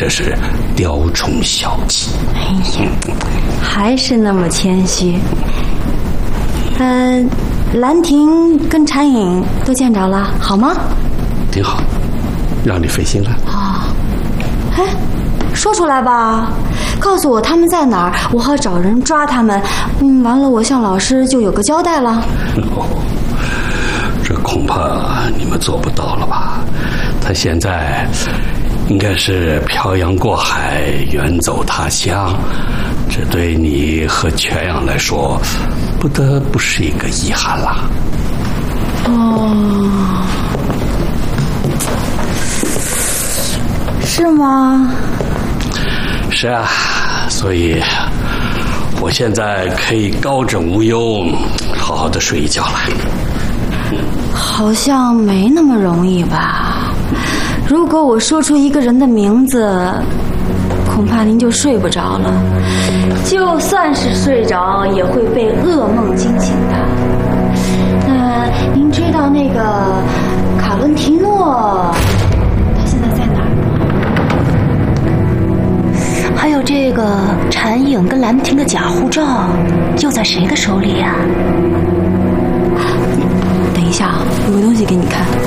者是雕虫小技。 哎呀，还是那么谦虚。兰亭跟禅影都见着了，好吗？ 挺好，让你费心了。 哎，说出来吧，告诉我他们在哪儿，我好找人抓他们。完了，我向老师就有个交代了。 这恐怕你们做不到了吧？他现在应该是漂洋过海，远走他乡，这对你和全阳来说，不得不是一个遗憾啦。 是吗？ 是啊，所以我现在可以高枕无忧，好好的睡一觉了。 好像没那么容易吧？如果我说出一个人的名字，恐怕您就睡不着了。就算是睡着，也会被噩梦惊醒的。您知道那个卡伦提诺，他现在在哪儿吗？ 还有这个禅影跟兰亭的假护照，又在谁的手里呀？ 等一下，有个东西给你看。